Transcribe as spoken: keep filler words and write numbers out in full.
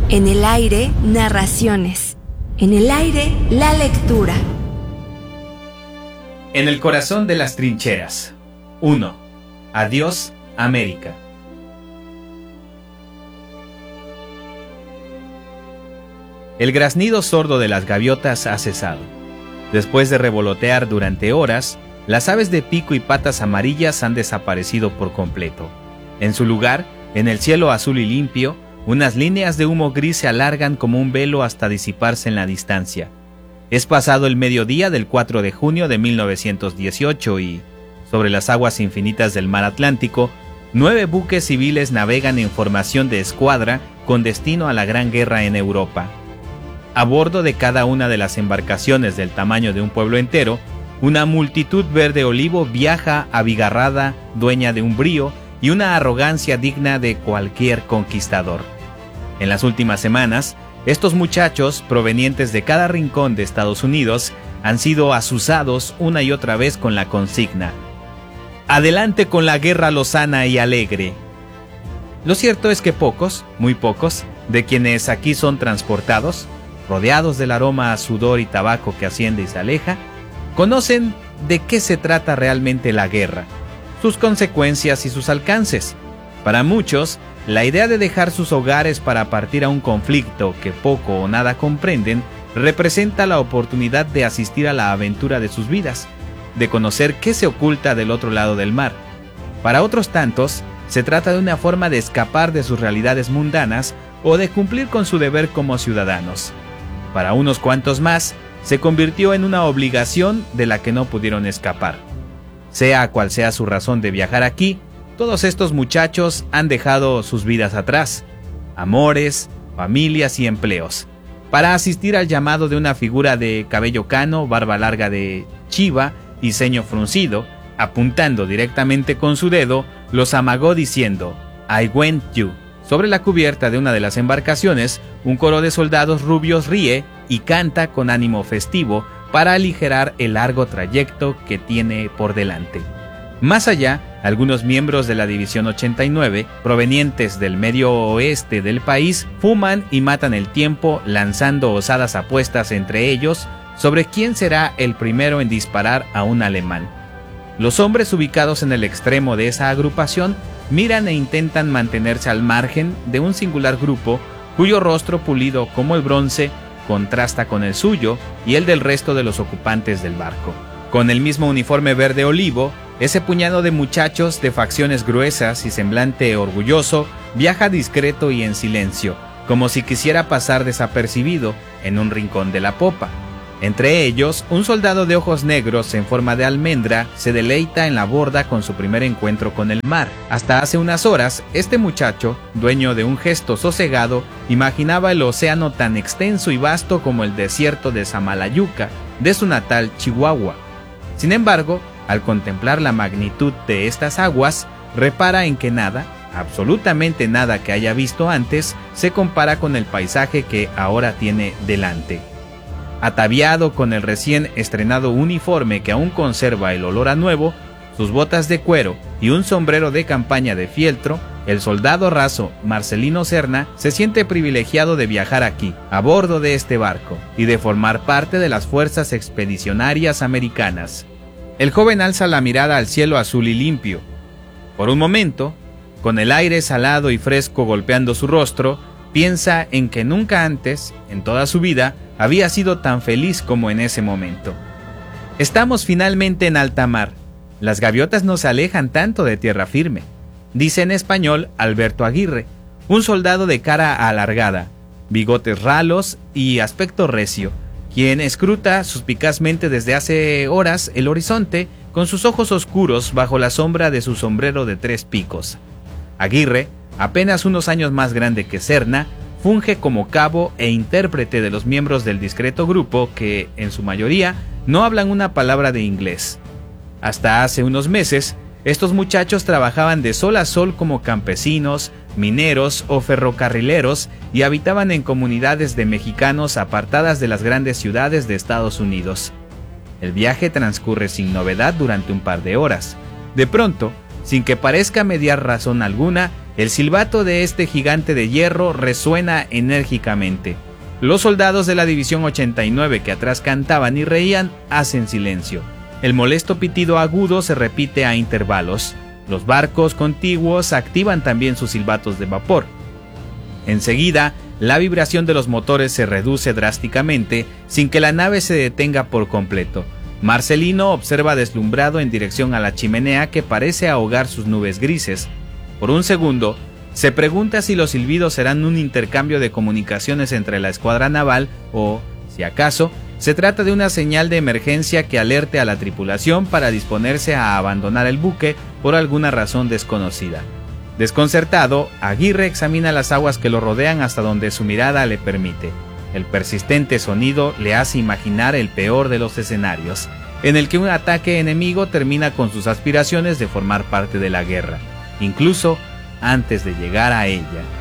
En el aire, narraciones. En el aire, la lectura. En el corazón de las trincheras. uno. Adiós, América. El graznido sordo de las gaviotas ha cesado. Después de revolotear durante horas, las aves de pico y patas amarillas han desaparecido por completo. En su lugar, en el cielo azul y limpio, unas líneas de humo gris se alargan como un velo hasta disiparse en la distancia. Es pasado el mediodía del cuatro de junio de mil novecientos dieciocho y, sobre las aguas infinitas del mar Atlántico, nueve buques civiles navegan en formación de escuadra con destino a la Gran Guerra en Europa. A bordo de cada una de las embarcaciones del tamaño de un pueblo entero, una multitud verde olivo viaja abigarrada, dueña de un brío y una arrogancia digna de cualquier conquistador. En las últimas semanas, estos muchachos, provenientes de cada rincón de Estados Unidos, han sido azuzados una y otra vez con la consigna: ¡adelante con la guerra lozana y alegre! Lo cierto es que pocos, muy pocos, de quienes aquí son transportados, rodeados del aroma a sudor y tabaco que asciende y se aleja, conocen de qué se trata realmente la guerra, sus consecuencias y sus alcances. Para muchos, la idea de dejar sus hogares para partir a un conflicto que poco o nada comprenden representa la oportunidad de asistir a la aventura de sus vidas, de conocer qué se oculta del otro lado del mar. Para otros tantos, se trata de una forma de escapar de sus realidades mundanas o de cumplir con su deber como ciudadanos. Para unos cuantos más, se convirtió en una obligación de la que no pudieron escapar. Sea cual sea su razón de viajar aquí, todos estos muchachos han dejado sus vidas atrás, amores, familias y empleos, para asistir al llamado de una figura de cabello cano, barba larga de chiva y ceño fruncido, apuntando directamente con su dedo, los amagó diciendo: "I went you". Sobre la cubierta de una de las embarcaciones, un coro de soldados rubios ríe y canta con ánimo festivo para aligerar el largo trayecto que tiene por delante. Más allá, algunos miembros de la División ochenta y nueve, provenientes del medio oeste del país, fuman y matan el tiempo lanzando osadas apuestas entre ellos sobre quién será el primero en disparar a un alemán. Los hombres ubicados en el extremo de esa agrupación miran e intentan mantenerse al margen de un singular grupo cuyo rostro pulido como el bronce contrasta con el suyo y el del resto de los ocupantes del barco. Con el mismo uniforme verde olivo, ese puñado de muchachos de facciones gruesas y semblante orgulloso viaja discreto y en silencio, como si quisiera pasar desapercibido en un rincón de la popa. Entre ellos, un soldado de ojos negros en forma de almendra se deleita en la borda con su primer encuentro con el mar. Hasta hace unas horas, este muchacho, dueño de un gesto sosegado, imaginaba el océano tan extenso y vasto como el desierto de Samalayuca, de su natal Chihuahua. Sin embargo, al contemplar la magnitud de estas aguas, repara en que nada, absolutamente nada que haya visto antes, se compara con el paisaje que ahora tiene delante. Ataviado con el recién estrenado uniforme que aún conserva el olor a nuevo, sus botas de cuero y un sombrero de campaña de fieltro, el soldado raso Marcelino Serna se siente privilegiado de viajar aquí, a bordo de este barco, y de formar parte de las fuerzas expedicionarias americanas. El joven alza la mirada al cielo azul y limpio. Por un momento, con el aire salado y fresco golpeando su rostro, piensa en que nunca antes, en toda su vida, había sido tan feliz como en ese momento. Estamos finalmente en alta mar. Las gaviotas no se alejan tanto de tierra firme, dice en español Alberto Aguirre, un soldado de cara alargada, bigotes ralos y aspecto recio, quien escruta suspicazmente desde hace horas el horizonte con sus ojos oscuros bajo la sombra de su sombrero de tres picos. Aguirre, apenas unos años más grande que Serna, funge como cabo e intérprete de los miembros del discreto grupo que, en su mayoría, no hablan una palabra de inglés. Hasta hace unos meses, estos muchachos trabajaban de sol a sol como campesinos, mineros o ferrocarrileros y habitaban en comunidades de mexicanos apartadas de las grandes ciudades de Estados Unidos. El viaje transcurre sin novedad durante un par de horas. De pronto, Sin que parezca mediar razón alguna, el silbato de este gigante de hierro resuena enérgicamente. Los soldados de la División ochenta y nueve que atrás cantaban y reían hacen silencio. El molesto pitido agudo se repite a intervalos. Los barcos contiguos activan también sus silbatos de vapor. Enseguida, la vibración de los motores se reduce drásticamente sin que la nave se detenga por completo. Marcelino observa deslumbrado en dirección a la chimenea que parece ahogar sus nubes grises. Por un segundo, se pregunta si los silbidos serán un intercambio de comunicaciones entre la escuadra naval o, si acaso, se trata de una señal de emergencia que alerte a la tripulación para disponerse a abandonar el buque por alguna razón desconocida. Desconcertado, Aguirre examina las aguas que lo rodean hasta donde su mirada le permite. El persistente sonido le hace imaginar el peor de los escenarios, en el que un ataque enemigo termina con sus aspiraciones de formar parte de la guerra, incluso antes de llegar a ella.